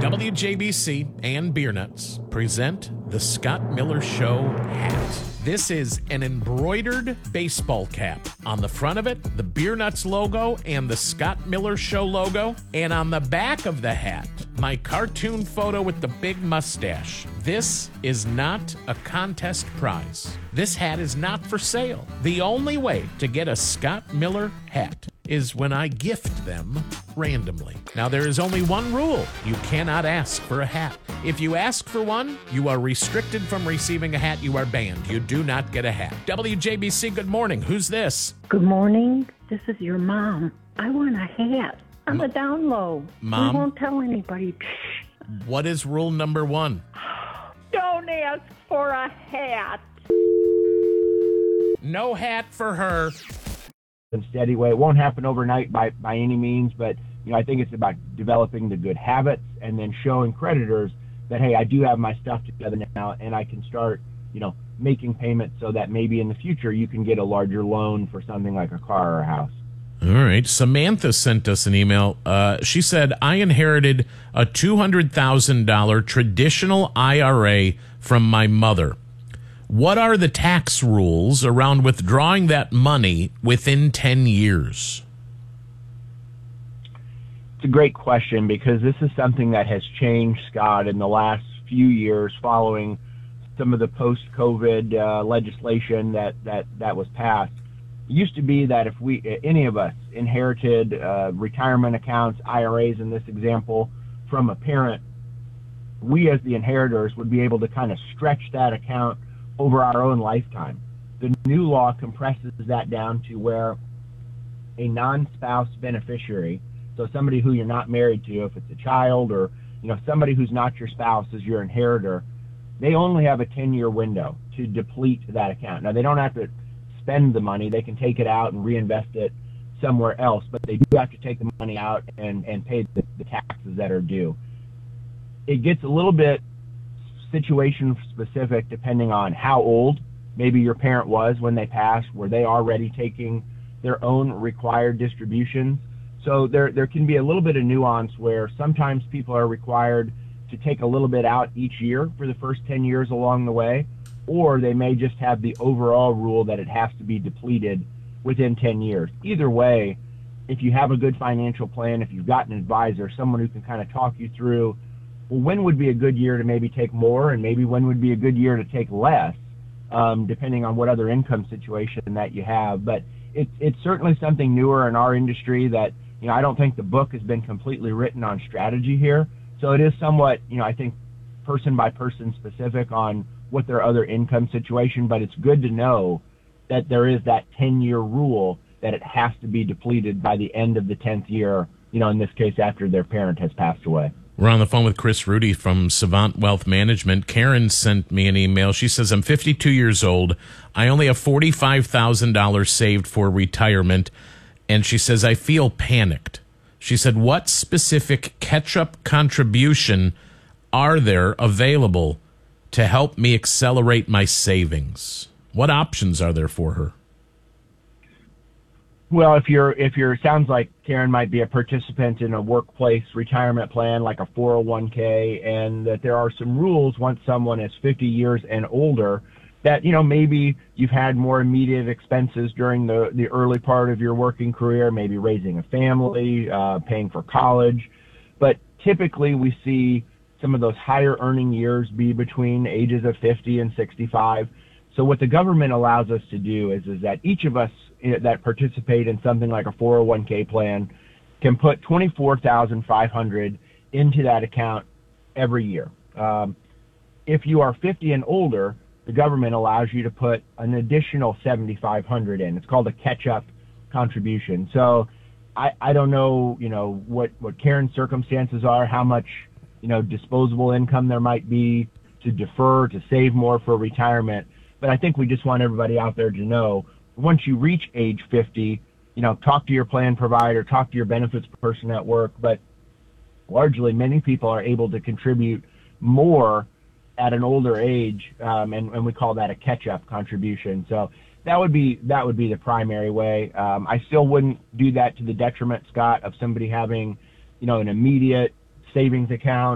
WJBC and Beer Nuts present the Scott Miller Show hat. This is an embroidered baseball cap. On the front of it, the Beer Nuts logo and the Scott Miller Show logo. And on the back of the hat, my cartoon photo with the big mustache. This is not a contest prize. This hat is not for sale. The only way to get a Scott Miller hat is when I gift them randomly. Now, there is only one rule. You cannot ask for a hat. If you ask for one, you are restricted from receiving a hat. You are banned. You do not get a hat. WJBC, good morning. Who's this? Good morning. This is your mom. I want a hat. I'm a down low. Mom? We won't tell anybody. What is rule number one? Don't ask for a hat. No hat for her. In a steady way. It won't happen overnight by any means, but I think it's about developing the good habits and then showing creditors that, hey, I do have my stuff together now and I can start, making payments so that maybe in the future you can get a larger loan for something like a car or a house. All right. Samantha sent us an email. She said, I inherited a $200,000 traditional IRA from my mother. What are the tax rules around withdrawing that money within 10 years? It's a great question because this is something that has changed, Scott, in the last few years following some of the post-COVID legislation that was passed. It used to be that if any of us inherited retirement accounts, IRAs in this example, from a parent, we as the inheritors would be able to kind of stretch that account over our own lifetime. The new law compresses that down to where a non-spouse beneficiary, so somebody who you're not married to, if it's a child or somebody who's not your spouse is your inheritor, they only have a 10-year window to deplete that account. Now, they don't have to spend the money. They can take it out and reinvest it somewhere else, but they do have to take the money out and pay the taxes that are due. It gets a little bit situation specific depending on how old maybe your parent was when they passed. Were they already taking their own required distributions? So there can be a little bit of nuance where sometimes people are required to take a little bit out each year for the first 10 years along the way, or they may just have the overall rule that it has to be depleted within 10 years. Either way, if you have a good financial plan, if you've got an advisor, someone who can kind of talk you through, well, when would be a good year to maybe take more, and maybe when would be a good year to take less, depending on what other income situation that you have. But it's certainly something newer in our industry that, I don't think the book has been completely written on strategy here. So it is somewhat, I think, person by person specific on what their other income situation, but it's good to know that there is that 10-year rule that it has to be depleted by the end of the 10th year, in this case, after their parent has passed away. We're on the phone with Chris Rudy from Savant Wealth Management. Karen sent me an email. She says, I'm 52 years old. I only have $45,000 saved for retirement. And she says, I feel panicked. She said, what specific catch-up contribution are there available to help me accelerate my savings? What options are there for her? Well, if you're sounds like Karen might be a participant in a workplace retirement plan like a 401k, and that there are some rules once someone is 50 years and older that, maybe you've had more immediate expenses during the early part of your working career, maybe raising a family, paying for college. But typically we see some of those higher earning years be between ages of 50 and 65. So what the government allows us to do is that each of us that participate in something like a 401k plan can put $24,500 into that account every year. If you are 50 and older, the government allows you to put an additional $7,500 in. It's called a catch-up contribution. So I don't know, what Karen's circumstances are, how much, disposable income there might be to defer, to save more for retirement. But I think we just want everybody out there to know, once you reach age 50, talk to your plan provider, talk to your benefits person at work. But largely, many people are able to contribute more at an older age, and we call that a catch-up contribution. So that would be the primary way. I still wouldn't do that to the detriment, Scott, of somebody having, an immediate savings account